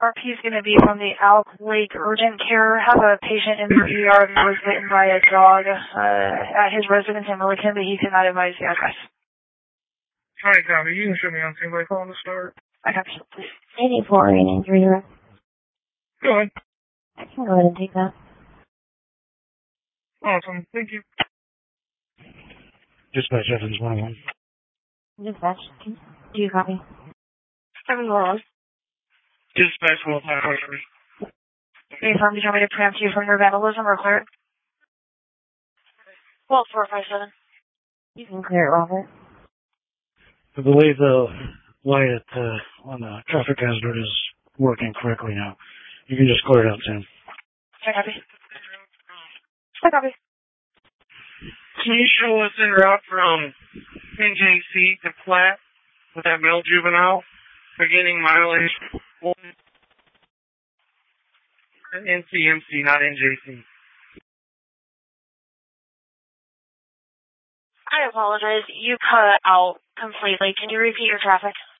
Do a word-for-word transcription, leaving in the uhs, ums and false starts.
R P is going to be from the Elk Lake Urgent Care. Have a patient in the E R that was bitten by a dog uh, at his residence in Milliken, but he could not advise the address. Alright, copy. You can show me on scene by calling the start. I copy. eighty-four and injury room. Go ahead. I can go ahead and take that. Awesome. Thank you. Dispatch Evans one one. Dispatch. Do you copy? Seven one. Dispatch will apply for me. Uniform, did you want me to preempt you from your vandalism or clear it? Well, four five seven. You can clear it, Robert. I believe the light at, uh, on the traffic hazard is working correctly now. You can just clear it out, Sam. I copy. I copy. Can you show us en route from N J C to Platte with that male juvenile, beginning mileage N C M C, not N J C? I apologize. You cut out completely. Can you repeat your traffic?